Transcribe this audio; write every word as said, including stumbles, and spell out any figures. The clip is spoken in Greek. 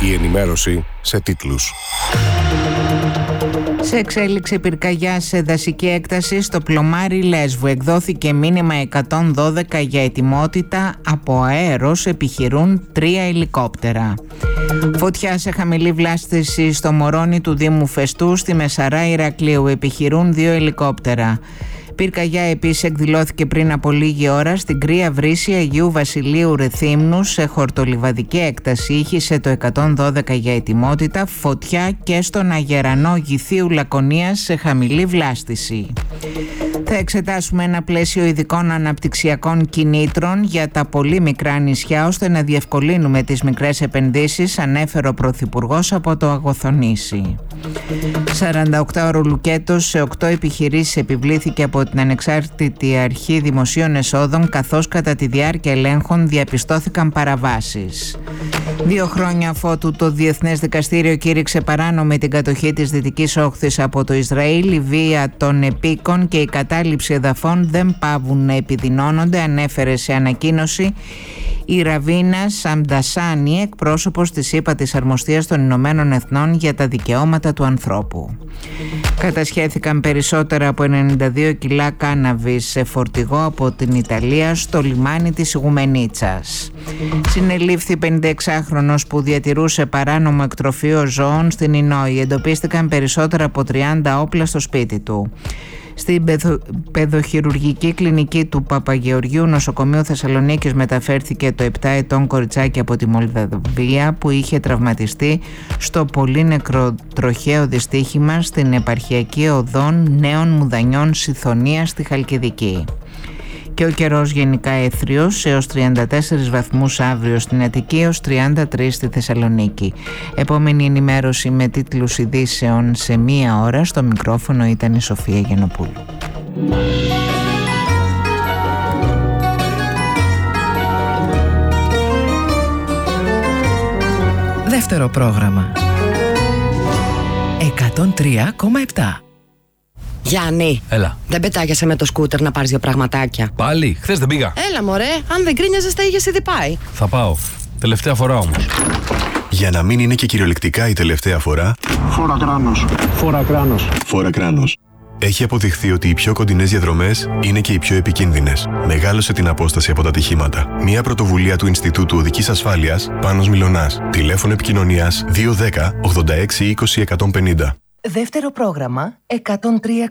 Η ενημέρωση σε τίτλους. Σε εξέλιξη πυρκαγιά σε δασική έκταση στο πλωμάρι Λέσβου. Εκδόθηκε μήνυμα εκατόν δώδεκα για ετοιμότητα. Από αέρος επιχειρούν τρία ελικόπτερα. Φωτιά σε χαμηλή βλάστηση στο Μωρόνι του Δήμου Φεστού. Στη Μεσαρά Ηρακλείου επιχειρούν δύο ελικόπτερα. Πυρκαγιά επίσης εκδηλώθηκε πριν από λίγη ώρα στην Κρύα Βρύση Αγίου Βασιλείου Ρεθύμνου σε χορτολιβαδική έκταση. Ήχησε το εκατόν δώδεκα για ετοιμότητα. Φωτιά και στον Αγερανό Γηθίου Λακωνίας σε χαμηλή βλάστηση. Θα εξετάσουμε ένα πλαίσιο ειδικών αναπτυξιακών κινήτρων για τα πολύ μικρά νησιά ώστε να διευκολύνουμε τις μικρές επενδύσεις, ανέφερε ο Πρωθυπουργός από το Αγοθονήσι. σαράντα οκτώ ώρο λουκέτος σε οκτώ επιχειρήσεις επιβλήθηκε από την Ανεξάρτητη Αρχή Δημοσίων Εσόδων, καθώς κατά τη διάρκεια ελέγχων διαπιστώθηκαν παραβάσεις. Δύο χρόνια αφότου το Διεθνές Δικαστήριο κήρυξε παράνομη την κατοχή της Δυτικής Όχθης από το Ισραήλ, η βία των επίκων και η κατάληψη εδαφών δεν παύουν να επιδεινώνονται, ανέφερε σε ανακοίνωση η Ραβίνα Σαμντασάνη, εκπρόσωπος της ΥΠΑΤΗΣ Αρμοστίας των Ηνωμένων Εθνών για τα δικαιώματα του ανθρώπου. Κατασχέθηκαν περισσότερα από ενενήντα δύο κιλά κάναβης σε φορτηγό από την Ιταλία στο λιμάνι της Ιγουμενίτσας. Συνελήφθη πενηνταεξάχρονος που διατηρούσε παράνομο εκτροφείο ζώων στην Ινόη. Εντοπίστηκαν περισσότερα από τριάντα όπλα στο σπίτι του. Στην παιδο... παιδοχειρουργική κλινική του Παπαγεωργίου Νοσοκομείου Θεσσαλονίκης μεταφέρθηκε το επτά ετών κοριτσάκι από τη Μολδαβία που είχε τραυματιστεί στο πολύ νεκροτροχαίο δυστύχημα στην επαρχιακή οδόν Νέων Μουδανιών Συθωνίας στη Χαλκιδική. Και ο καιρός γενικά έθριος έως τριάντα τέσσερις βαθμούς αύριο στην Αττική, έως τριάντα τρεις στη Θεσσαλονίκη. Επόμενη ενημέρωση με τίτλους ειδήσεων σε μία ώρα. Στο μικρόφωνο ήταν η Σοφία Γενοπούλου. Δεύτερο πρόγραμμα εκατόν τρία κόμμα επτά. Γιάννη, έλα. Δεν πετάγεσαι με το σκούτερ να πάρεις δύο πραγματάκια? Πάλι, χθες δεν πήγα. Έλα μωρέ, αν δεν κρίνιαζες τα είχες ήδη πάει. Θα πάω, τελευταία φορά όμως. Για να μην είναι και κυριολεκτικά η τελευταία φορά, φόρα κράνος. Φόρα κράνος. Φόρα κράνος. Έχει αποδειχθεί ότι οι πιο κοντινές διαδρομές είναι και οι πιο επικίνδυνες. Μεγάλωσε την απόσταση από τα ατυχήματα. Μια πρωτοβουλία του Ινστιτούτου Οδικής Ασφάλειας, Πάνος Μιλωνάς. Τηλέφωνο επικοινωνίας δύο ένα μηδέν ογδόντα έξι είκοσι εκατόν πενήντα. Δεύτερο πρόγραμμα εκατόν τρία